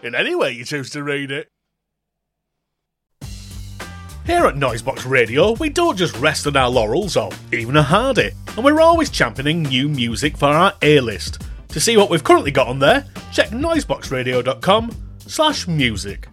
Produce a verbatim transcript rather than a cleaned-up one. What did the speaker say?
in any way you choose to read it. Here at Noisebox Radio, we don't just rest on our laurels or even a hard it, and we're always championing new music for our A-list. To see what we've currently got on there, check noiseboxradio dot com slash music.